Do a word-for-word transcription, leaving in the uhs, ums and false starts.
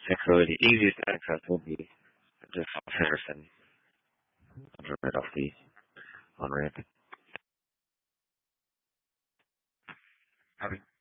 Thankfully, the easiest access will be just off Henderson, right off the on ramp.